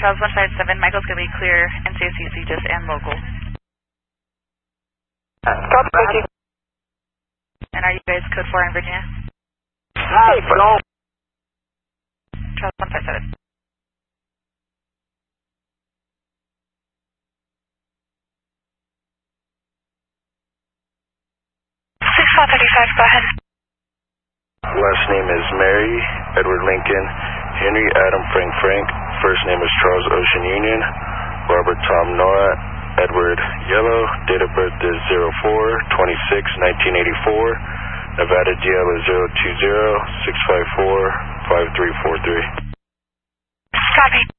Charles 157, Michael's going to be clear, NCSC, CGIS, and local. Copy. And are you guys code 4 in Virginia? No. Charles 157. 6435, go ahead. Last name is Mary, Edward Lincoln, Henry Adam Frank Frank. First name is Charles Ocean Union, Robert Tom Noah, Edward Yellow. Date of birth is 04/26/1984. Nevada DL is 020-654-5343. Copy.